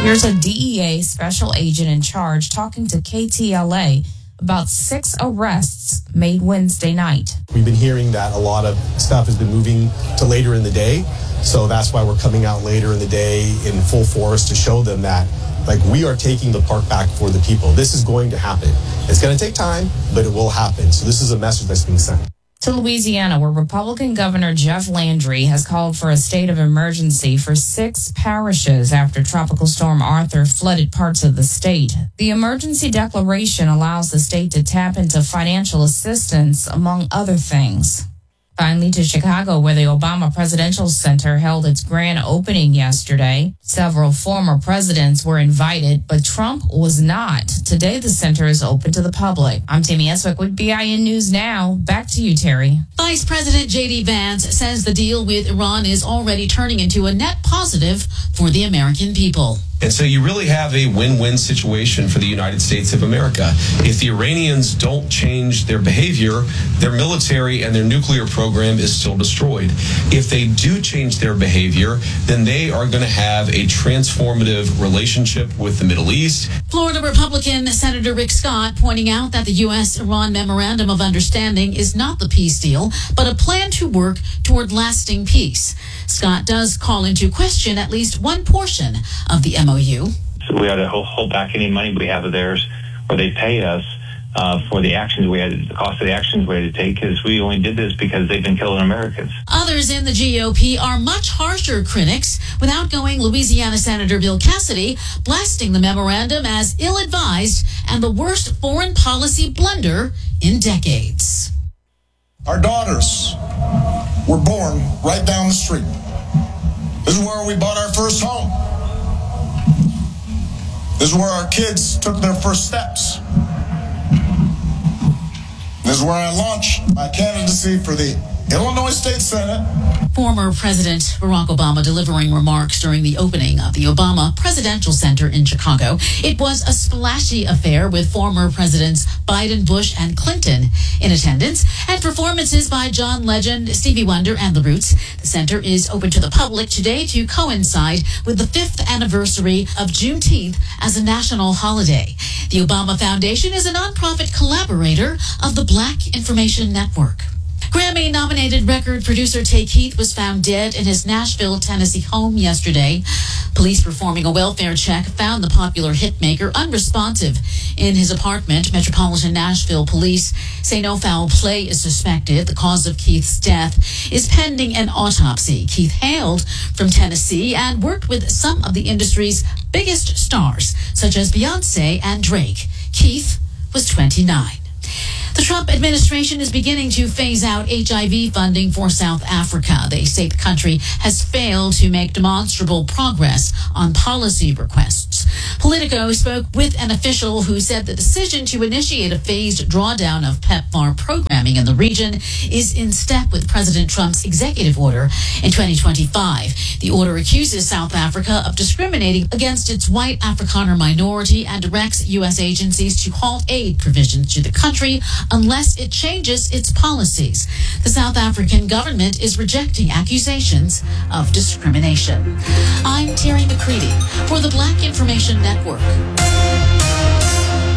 Here's a DEA special agent in charge talking to KTLA about 6 arrests made Wednesday night. We've been hearing that a lot of stuff has been moving to later in the day. So that's why we're coming out later in the day in full force to show them that, we are taking the park back for the people. This is going to happen. It's going to take time, but it will happen. So this is a message that's being sent. To Louisiana, where Republican Governor Jeff Landry has called for a state of emergency for 6 parishes after Tropical Storm Arthur flooded parts of the state. The emergency declaration allows the state to tap into financial assistance, among other things. Finally, to Chicago, where the Obama Presidential Center held its grand opening yesterday. Several former presidents were invited, but Trump was not. Today, the center is open to the public. I'm Tammy Eswick with BIN News Now. Back to you, Terry. Vice President J.D. Vance says the deal with Iran is already turning into a net positive for the American people. And so you really have a win-win situation for the United States of America. If the Iranians don't change their behavior, their military and their nuclear program is still destroyed. If they do change their behavior, then they are going to have a transformative relationship with the Middle East. Florida Republican Senator Rick Scott pointing out that the U.S.-Iran Memorandum of Understanding is not the peace deal, but a plan to work toward lasting peace. Scott does call into question at least one portion of the MOU. So we ought to hold back any money we have of theirs, or they pay us for the actions the cost of the actions we had to take, because we only did this because they've been killing Americans. Others in the GOP are much harsher critics, with outgoing Louisiana Senator Bill Cassidy blasting the memorandum as ill-advised and the worst foreign policy blunder in decades. Our daughters were born right down the street. This is where we bought our first home. This is where our kids took their first steps. This is where I launched my candidacy for the Illinois State Senate. Former President Barack Obama delivering remarks during the opening of the Obama Presidential Center in Chicago. It was a splashy affair with former Presidents Biden, Bush, and Clinton in attendance, and performances by John Legend, Stevie Wonder, and The Roots. The center is open to the public today to coincide with the 5th anniversary of Juneteenth as a national holiday. The Obama Foundation is a nonprofit collaborator of the Black Information Network. Grammy-nominated record producer Tay Keith was found dead in his Nashville, Tennessee home yesterday. Police performing a welfare check found the popular hitmaker unresponsive in his apartment. Metropolitan Nashville police say no foul play is suspected. The cause of Keith's death is pending an autopsy. Keith hailed from Tennessee and worked with some of the industry's biggest stars, such as Beyonce and Drake. Keith was 29. The Trump administration is beginning to phase out HIV funding for South Africa. They say the country has failed to make demonstrable progress on policy requests. Politico spoke with an official who said the decision to initiate a phased drawdown of PEPFAR programming in the region is in step with President Trump's executive order in 2025. The order accuses South Africa of discriminating against its white Afrikaner minority and directs U.S. agencies to halt aid provisions to the country unless it changes its policies. The South African government is rejecting accusations of discrimination. I'm Terry McCready for the Black Information Network.